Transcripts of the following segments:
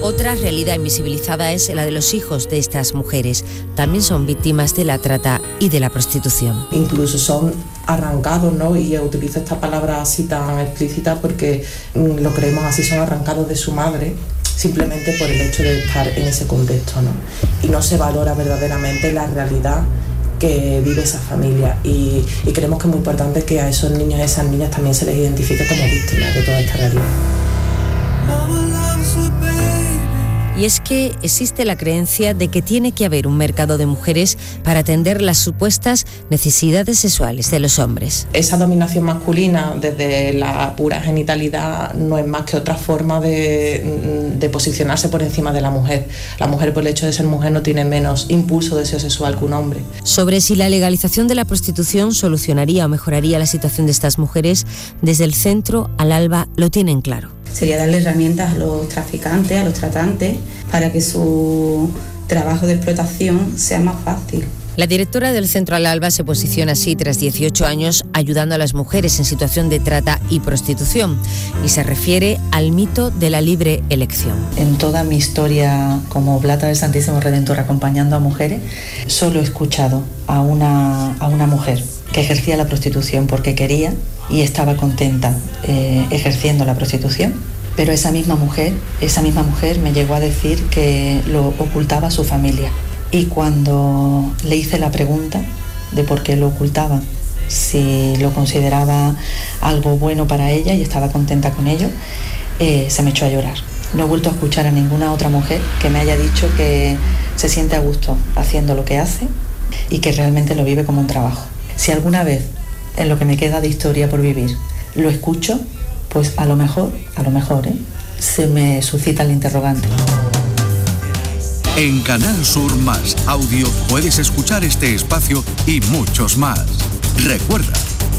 Otra realidad invisibilizada es la de los hijos de estas mujeres. También son víctimas de la trata y de la prostitución. Incluso son arrancados, ¿no? Y utilizo esta palabra así tan explícita porque lo creemos así, son arrancados de su madre simplemente por el hecho de estar en ese contexto, ¿no? Y no se valora verdaderamente la realidad que vive esa familia y creemos que es muy importante que a esos niños y esas niñas también se les identifique como víctimas de toda esta realidad. Y es que existe la creencia de que tiene que haber un mercado de mujeres para atender las supuestas necesidades sexuales de los hombres. Esa dominación masculina desde la pura genitalidad no es más que otra forma de posicionarse por encima de la mujer. La mujer, por el hecho de ser mujer, no tiene menos impulso de deseo sexual que un hombre. Sobre si la legalización de la prostitución solucionaría o mejoraría la situación de estas mujeres, desde el Centro Al Alba lo tienen claro. Sería darle herramientas a los traficantes, a los tratantes, para que su trabajo de explotación sea más fácil. La directora del Centro Al Alba se posiciona así tras 18 años ayudando a las mujeres en situación de trata y prostitución y se refiere al mito de la libre elección. En toda mi historia como Beata del Santísimo Redentor acompañando a mujeres, solo he escuchado a una mujer que ejercía la prostitución porque quería y estaba contenta ejerciendo la prostitución, pero esa misma mujer me llegó a decir que lo ocultaba a su familia. Y cuando le hice la pregunta de por qué lo ocultaba, si lo consideraba algo bueno para ella y estaba contenta con ello, se me echó a llorar. No he vuelto a escuchar a ninguna otra mujer que me haya dicho que se siente a gusto haciendo lo que hace y que realmente lo vive como un trabajo. Si alguna vez, en lo que me queda de historia por vivir, lo escucho, pues a lo mejor, se me suscita el interrogante. En Canal Sur Más Audio puedes escuchar este espacio y muchos más. Recuerda,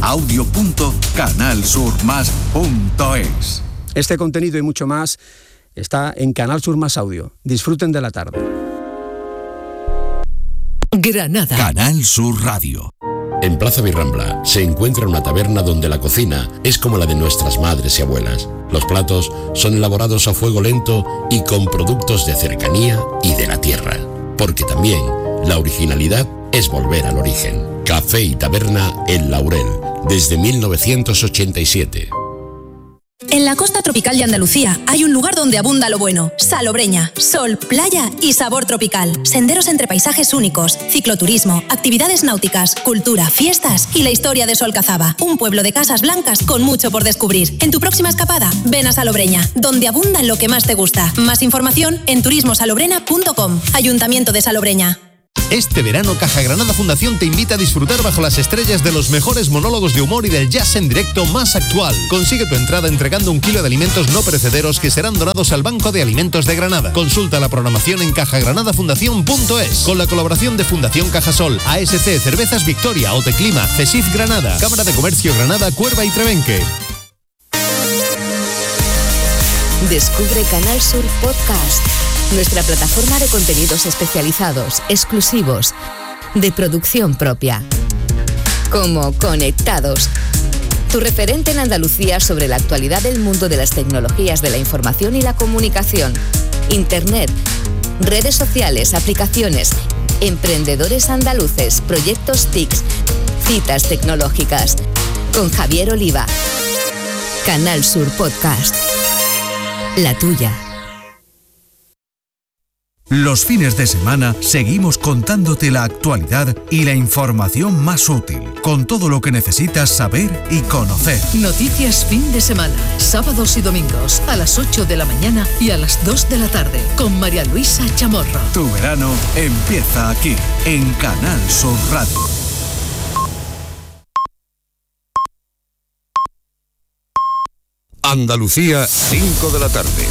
audio.canalsurmas.es. Este contenido y mucho más está en Canal Sur Más Audio. Disfruten de la tarde. Granada. Canal Sur Radio. En Plaza Birrambla se encuentra una taberna donde la cocina es como la de nuestras madres y abuelas. Los platos son elaborados a fuego lento y con productos de cercanía y de la tierra. Porque también la originalidad es volver al origen. Café y Taberna El Laurel, desde 1987. En la costa tropical de Andalucía hay un lugar donde abunda lo bueno. Salobreña, sol, playa y sabor tropical. Senderos entre paisajes únicos, cicloturismo, actividades náuticas, cultura, fiestas y la historia de su alcazaba. Un pueblo de casas blancas con mucho por descubrir. En tu próxima escapada, ven a Salobreña, donde abunda lo que más te gusta. Más información en turismosalobrena.com. Ayuntamiento de Salobreña. Este verano Caja Granada Fundación te invita a disfrutar bajo las estrellas de los mejores monólogos de humor y del jazz en directo más actual. Consigue tu entrada entregando 1 kilo de alimentos no perecederos que serán donados al Banco de Alimentos de Granada. Consulta la programación en cajagranadafundación.es con la colaboración de Fundación Cajasol, ASC, Cervezas Victoria, Oteclima, CESIF Granada, Cámara de Comercio Granada, Cuerva y Trevenque. Descubre Canal Sur Podcast, nuestra plataforma de contenidos especializados, exclusivos, de producción propia. Como Conectados, tu referente en Andalucía sobre la actualidad del mundo de las tecnologías de la información y la comunicación, Internet, redes sociales, aplicaciones, emprendedores andaluces, proyectos TICs, citas tecnológicas. Con Javier Oliva. Canal Sur Podcast. La tuya. Los fines de semana seguimos contándote la actualidad y la información más útil, con todo lo que necesitas saber y conocer. Noticias fin de semana, sábados y domingos, a las 8 de la mañana y a las 2 de la tarde, con María Luisa Chamorro. Tu verano empieza aquí, en Canal Sur Radio. Andalucía, 5 de la tarde.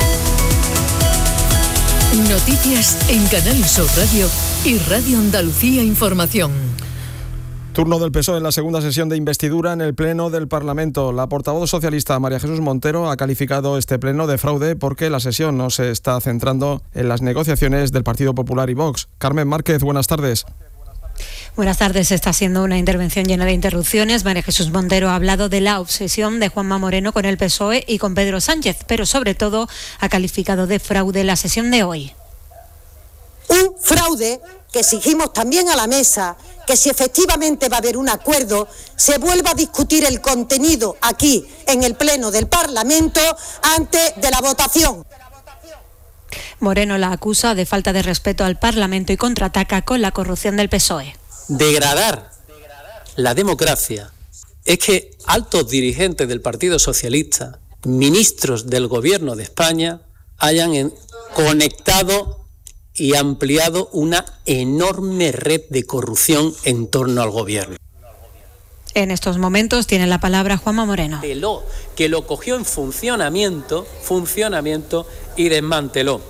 Noticias en Canal Sur Radio y Radio Andalucía Información. Turno del PSOE en la segunda sesión de investidura en el Pleno del Parlamento. La portavoz socialista María Jesús Montero ha calificado este pleno de fraude porque la sesión no se está centrando en las negociaciones del Partido Popular y Vox. Carmen Márquez, buenas tardes. Buenas tardes. Está siendo una intervención llena de interrupciones. María Jesús Montero ha hablado de la obsesión de Juanma Moreno con el PSOE y con Pedro Sánchez, pero sobre todo ha calificado de fraude la sesión de hoy. Un fraude que exigimos también a la mesa, que si efectivamente va a haber un acuerdo, se vuelva a discutir el contenido aquí, en el Pleno del Parlamento, antes de la votación. Moreno la acusa de falta de respeto al Parlamento y contraataca con la corrupción del PSOE. Degradar la democracia es que altos dirigentes del Partido Socialista, ministros del Gobierno de España, hayan conectado y ampliado una enorme red de corrupción en torno al Gobierno. En estos momentos tiene la palabra Juanma Moreno. Que lo cogió en funcionamiento y desmanteló.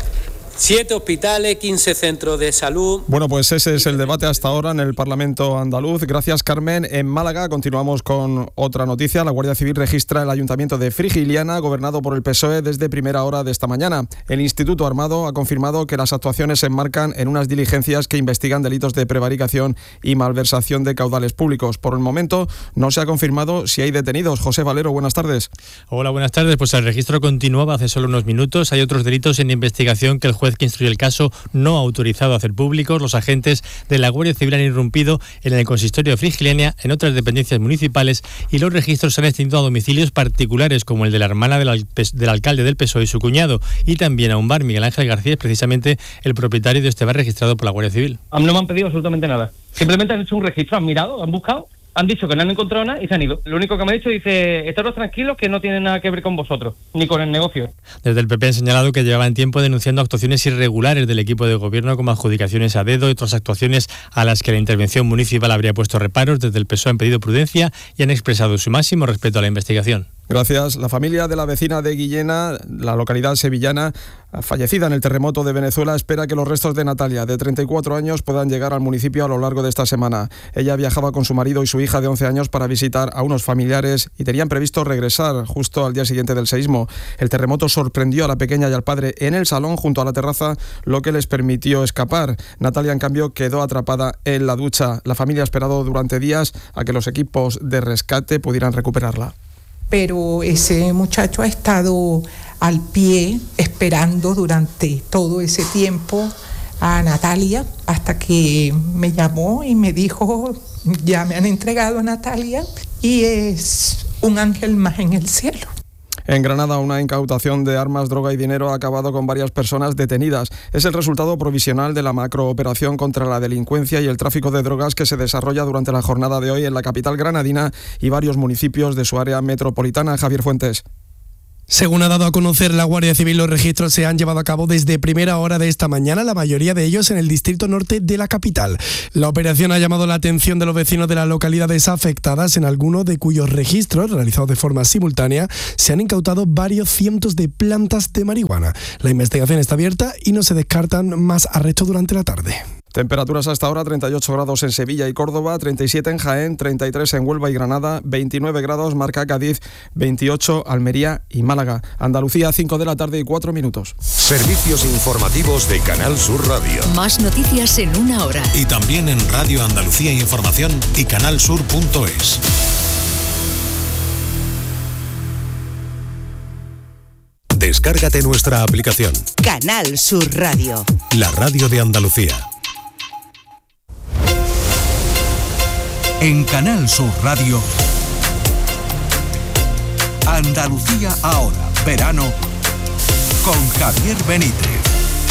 7 hospitales, 15 centros de salud. Bueno, pues ese es el debate hasta ahora en el Parlamento andaluz. Gracias, Carmen. En Málaga continuamos con otra noticia. La Guardia Civil registra el Ayuntamiento de Frigiliana, gobernado por el PSOE desde primera hora de esta mañana. El Instituto Armado ha confirmado que las actuaciones se enmarcan en unas diligencias que investigan delitos de prevaricación y malversación de caudales públicos. Por el momento no se ha confirmado si hay detenidos. José Valero, buenas tardes. Hola, buenas tardes. Pues el registro continuaba hace solo unos minutos. Hay otros delitos en investigación que el juez que instruye el caso no ha autorizado a hacer públicos. Los agentes de la Guardia Civil han irrumpido en el consistorio de Frigiliana, en otras dependencias municipales, y los registros se han extendido a domicilios particulares, como el de la hermana del alcalde del PSOE y su cuñado, y también a un bar. Miguel Ángel García es precisamente el propietario de este bar registrado por la Guardia Civil. No me han pedido absolutamente nada. Simplemente han hecho un registro, han mirado, han buscado, han dicho que no han encontrado nada y se han ido. Lo único que me ha dicho, dice, estaros tranquilos que no tiene nada que ver con vosotros, ni con el negocio. Desde el PP han señalado que llevaban tiempo denunciando actuaciones irregulares del equipo de gobierno, como adjudicaciones a dedo y otras actuaciones a las que la intervención municipal habría puesto reparos. Desde el PSOE han pedido prudencia y han expresado su máximo respeto a la investigación. Gracias. La familia de la vecina de Guillena, la localidad sevillana, fallecida en el terremoto de Venezuela, espera que los restos de Natalia, de 34 años, puedan llegar al municipio a lo largo de esta semana. Ella viajaba con su marido y su hija de 11 años para visitar a unos familiares y tenían previsto regresar justo al día siguiente del seísmo. El terremoto sorprendió a la pequeña y al padre en el salón junto a la terraza, lo que les permitió escapar. Natalia, en cambio, quedó atrapada en la ducha. La familia ha esperado durante días a que los equipos de rescate pudieran recuperarla. Pero ese muchacho ha estado al pie esperando durante todo ese tiempo a Natalia, hasta que me llamó y me dijo, ya me han entregado a Natalia y es un ángel más en el cielo. En Granada, una incautación de armas, droga y dinero ha acabado con varias personas detenidas. Es el resultado provisional de la macrooperación contra la delincuencia y el tráfico de drogas que se desarrolla durante la jornada de hoy en la capital granadina y varios municipios de su área metropolitana. Javier Fuentes. Según ha dado a conocer la Guardia Civil, los registros se han llevado a cabo desde primera hora de esta mañana, la mayoría de ellos en el distrito norte de la capital. La operación ha llamado la atención de los vecinos de las localidades afectadas, en algunos de cuyos registros, realizados de forma simultánea, se han incautado varios cientos de plantas de marihuana. La investigación está abierta y no se descartan más arrestos durante la tarde. Temperaturas hasta ahora: 38 grados en Sevilla y Córdoba, 37 en Jaén, 33 en Huelva y Granada, 29 grados marca Cádiz, 28 Almería y Málaga. Andalucía, 5 de la tarde y 4 minutos. Servicios informativos de Canal Sur Radio. Más noticias en una hora. Y también en Radio Andalucía Información y canalsur.es. Descárgate nuestra aplicación. Canal Sur Radio. La radio de Andalucía. En Canal Sur Radio, Andalucía ahora, verano, con Javier Benítez.